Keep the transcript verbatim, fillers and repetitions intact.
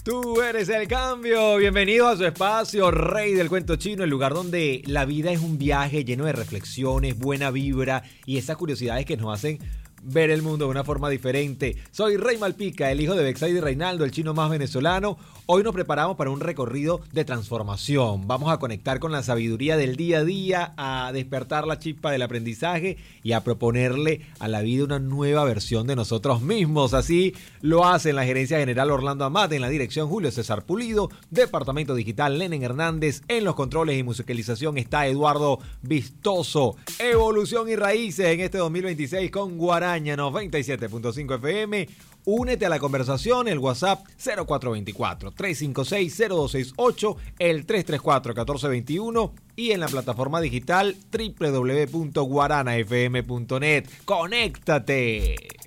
Tú eres el cambio. Bienvenido a su espacio, Rey del Cuento Chino, el lugar donde la vida es un viaje lleno de reflexiones, buena vibra y esas curiosidades que nos hacen ver el mundo de una forma diferente. Soy Rey Malpica, el hijo de Bexaide y Reinaldo, el chino más venezolano. Hoy nos preparamos para un recorrido de transformación. Vamos a conectar con la sabiduría del día a día, a despertar la chispa del aprendizaje y a proponerle a la vida una nueva versión de nosotros mismos. Así lo hace en la Gerencia General Orlando Amat, en la dirección Julio César Pulido, Departamento Digital Lenin Hernández, en los controles y musicalización está Eduardo Vistoso. Evolución y raíces en este dos mil veintiséis con Guaraña noventa y siete punto cinco F M. Únete a la conversación, el WhatsApp cero cuatro dos cuatro, tres cinco seis, cero dos seis ocho, el tres tres cuatro, uno cuatro dos uno y en la plataforma digital doble u doble u doble u punto guarana f m punto net. ¡Conéctate!